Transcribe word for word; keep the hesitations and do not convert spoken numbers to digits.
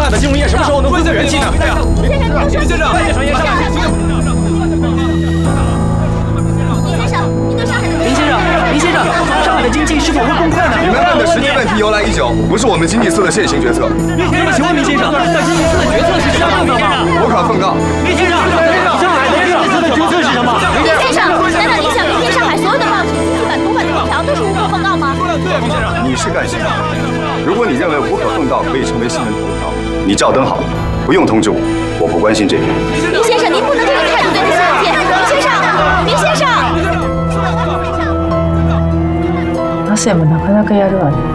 海的金融业什么时候能恢复元气呢？ 林先生， 林先生，外界传言上海。 林先生，您对上海的林先生，林先生，上海的经济是否会更快呢？ 你们问的实际问题由来已久，不是我们经济司的现行决策。 那么，请问林先生，在经济司的决策是什么样的吗？ 无可奉告。 林先生，上海的经济司的决策是什么？ 林先生，难道您想明天上海所有的报纸、经济版、头版头条都是无可奉告吗？ 你是干新闻，如果你认为无可奉告可以成为新闻头条，你照登好，不用通知我，我不关心这个。 林先生，您不能这个态度对待新闻界。林先生，林先生。 汗もなかなかやるわね。